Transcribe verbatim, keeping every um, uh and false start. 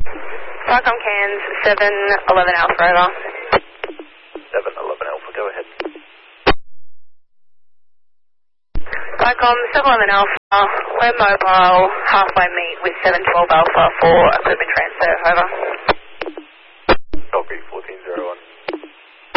Vicom Cairns, seven eleven Alpha, over. seven eleven Alpha, go ahead. Vicom, seven eleven Alpha, we're mobile, halfway meet with seven twelve Alpha for equipment transfer, over.